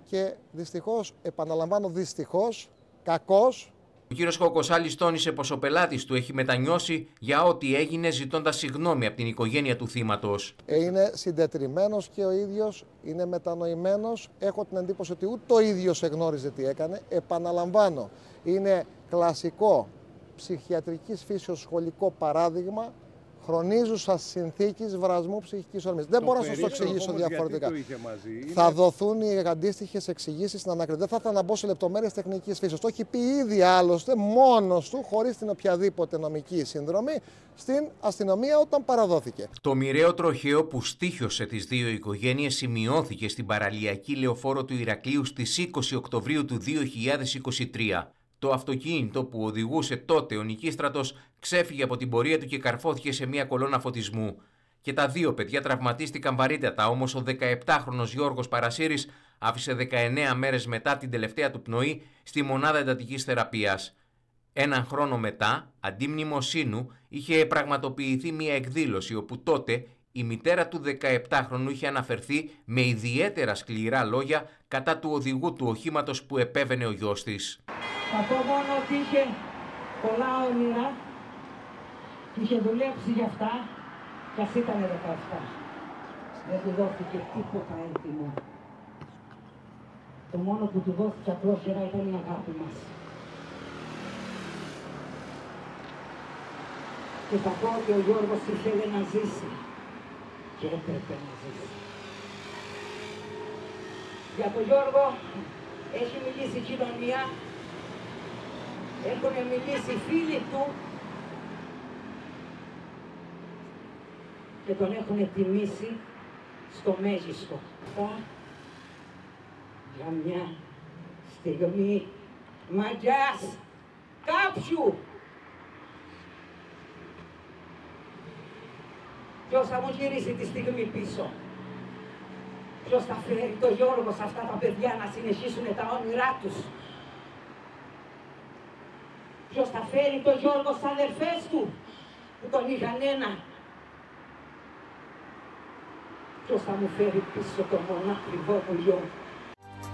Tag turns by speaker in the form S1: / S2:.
S1: και δυστυχώς, επαναλαμβάνω δυστυχώς, κακώς.
S2: Ο κύριος Κοκοσάλης τόνισε πως ο πελάτης του έχει μετανιώσει για ό,τι έγινε, ζητώντας συγγνώμη από την οικογένεια του θύματος.
S1: Είναι συντετριμμένος και ο ίδιος, είναι μετανοημένος. Έχω την εντύπωση ότι ούτε ο ίδιος εγνώριζε τι έκανε. Επαναλαμβάνω, είναι κλασικό ψυχιατρικής φύσεως σχολικό παράδειγμα χρονίζουσας συνθήκης βρασμού ψυχικής ορμής. Δεν μπορώ να σας το εξηγήσω διαφορετικά. Θα δοθούν οι αντίστοιχες εξηγήσεις στην ανάκριση. Δεν θα ήθελα να μπω σε λεπτομέρειες τεχνικής φύσης. Το έχει πει ήδη άλλωστε μόνος του, χωρίς την οποιαδήποτε νομική συνδρομή, στην αστυνομία όταν παραδόθηκε.
S2: Το μοιραίο τροχαίο που στοίχιωσε τις δύο οικογένειες σημειώθηκε στην παραλιακή λεωφόρο του Ηρακλείου στις 20 Οκτωβρίου του 2023. Το αυτοκίνητο που οδηγούσε τότε ο Νικίστρατος ξέφυγε από την πορεία του και καρφώθηκε σε μια κολόνα φωτισμού. Και τα δύο παιδιά τραυματίστηκαν βαρύτατα, όμως ο 17χρονος Γιώργος Παρασύρης άφησε 19 μέρες μετά την τελευταία του πνοή στη μονάδα εντατικής θεραπείας. Έναν χρόνο μετά, αντί μνημοσύνου, είχε πραγματοποιηθεί μια εκδήλωση όπου τότε η μητέρα του 17χρονου είχε αναφερθεί με ιδιαίτερα σκληρά λόγια κατά του οδηγού του οχήματος που επέβαινε ο γιος της.
S3: Θα πω μόνο ότι είχε πολλά όνειρα και είχε δουλέψει για αυτά κι ας ήταν 17. Δεν του δόθηκε τίποτα έτοιμο. Το μόνο που του δόθηκε απλόχερα ήταν η αγάπη μας. Και θα πω ότι ο Γιώργος ήθελε να ζήσει και έπρεπε να ζήσει. Για τον Γιώργο έχει μιλήσει η κοινωνία. Έχουν μιλήσει οι φίλοι του και τον έχουν τιμήσει στο μέγιστο. Για μια στιγμή μαγιάς κάποιου. Ποιος θα μου γυρίσει τη στιγμή πίσω? Ποιος θα φέρει το Γιώργο σε αυτά τα παιδιά να συνεχίσουν τα όνειρά τους? Ποιος θα φέρει το Γιώργο στις αδερφές του που τον είχαν ένα? Ποιος θα μου φέρει πίσω το μονάκριβό μου γιο?